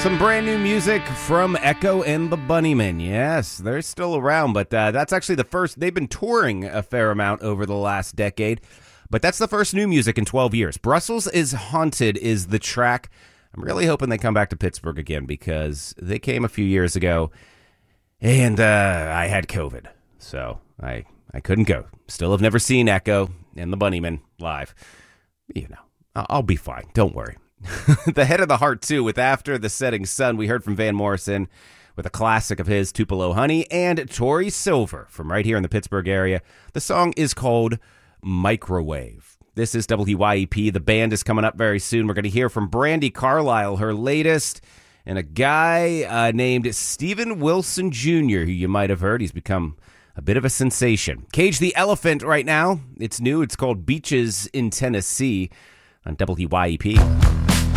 Some brand new music from Echo and the Bunnymen. Yes, they're still around, but that's actually the first. They've been touring a fair amount over the last decade, but that's the first new music in 12 years. Brussels is Haunted is the track. I'm really hoping they come back to Pittsburgh again because they came a few years ago, and I had COVID, so I couldn't go. Still have never seen Echo and the Bunnymen live. You know, I'll be fine. Don't worry. The Head of the Heart, too, with After the Setting Sun. We heard from Van Morrison with a classic of his, Tupelo Honey, and Tori Silver from right here in the Pittsburgh area. The song is called Microwave. This is WYEP. The band is coming up very soon. We're going to hear from Brandi Carlile, her latest, and a guy named Steven Wilson Jr., who you might have heard. He's become a bit of a sensation. Cage the Elephant right now. It's new. It's called Beaches in Tennessee on WYEP.